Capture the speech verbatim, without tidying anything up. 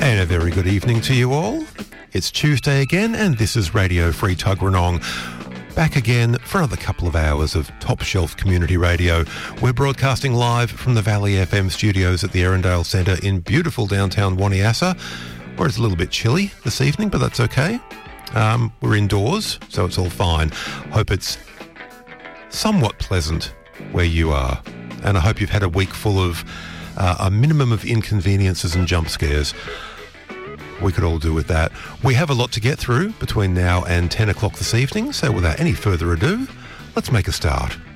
And a very good evening to you all. It's Tuesday again, and this is Radio Free Tuggeranong. Back again for another couple of hours of top shelf community radio. We're broadcasting live from the Valley F M studios at the Erindale Centre in beautiful downtown Waniassa, where it's a little bit chilly this evening, but that's okay. Um, we're indoors, so it's all fine. Hope it's somewhat pleasant where you are, and I hope you've had a week full of uh, a minimum of inconveniences and jump scares. We could all do with that. We have a lot to get through between now and ten o'clock this evening, so without any further ado, let's make a start.